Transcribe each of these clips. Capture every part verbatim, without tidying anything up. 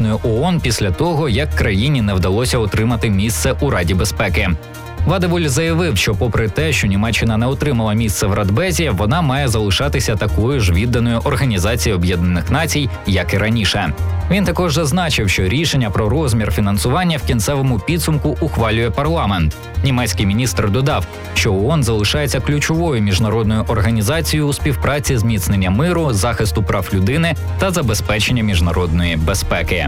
Демократичної ООН після того, як країні не вдалося отримати місце у Раді безпеки. Вадевуль заявив, що попри те, що Німеччина не отримала місце в Радбезі, вона має залишатися такою ж відданою Організації Об'єднаних Націй, як і раніше. Він також зазначив, що рішення про розмір фінансування в кінцевому підсумку ухвалює парламент. Німецький міністр додав, що ООН залишається ключовою міжнародною організацією у співпраці зміцнення миру, захисту прав людини та забезпечення міжнародної безпеки.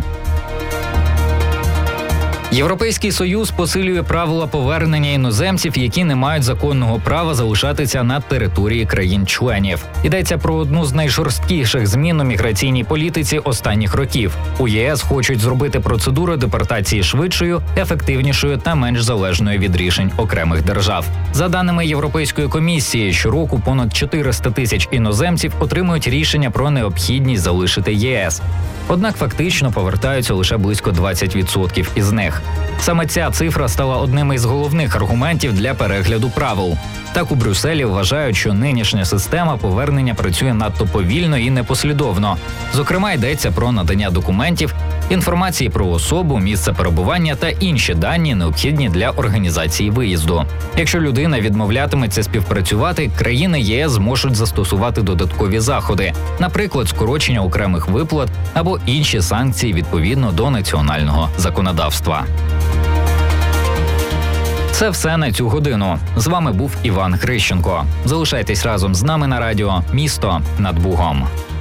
Європейський Союз посилює правила повернення іноземців, які не мають законного права залишатися на території країн-членів. Йдеться про одну з найжорсткіших змін у міграційній політиці останніх років. У ЄС хочуть зробити процедуру депортації швидшою, ефективнішою та менш залежною від рішень окремих держав. За даними Європейської комісії, щороку понад чотириста тисяч іноземців отримують рішення про необхідність залишити ЄС. Однак фактично повертаються лише близько двадцять відсотків із них. Саме ця цифра стала одним із головних аргументів для перегляду правил. Так у Брюсселі вважають, що нинішня система повернення працює надто повільно і непослідовно. Зокрема, йдеться про надання документів, інформації про особу, місце перебування та інші дані, необхідні для організації виїзду. Якщо людина відмовлятиметься співпрацювати, країни ЄС зможуть застосувати додаткові заходи, наприклад, скорочення окремих виплат або інші санкції відповідно до національного законодавства. Це все на цю годину. З вами був Іван Грищенко. Залишайтесь разом з нами на радіо «Місто над Бугом».